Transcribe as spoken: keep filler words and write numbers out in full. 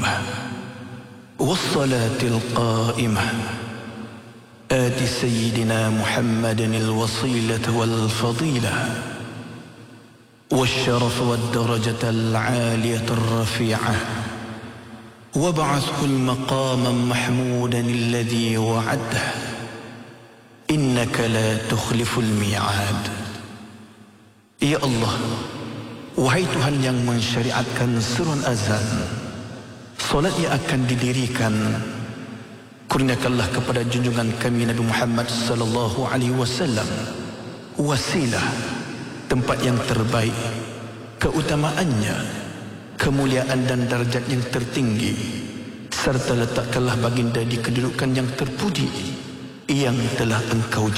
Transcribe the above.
الدائمة والصلاة القائمة آت سيدنا محمد الوصيلة والفضيلة والشرف والدرجة العالية الرفيعة وابعثه المقاما محمودا الذي وعده إنك لا تخلف الميعاد. Ya Allah, wahai Tuhan yang mensyariatkan seruan azan, solat yang akan didirikan, kurniakanlah kepada junjungan kami Nabi Muhammad sallallahu alaihi wasallam wasilah, tempat yang terbaik, keutamaannya, kemuliaan dan darjat yang tertinggi, serta letakkanlah baginda di kedudukan yang terpuji yang telah engkau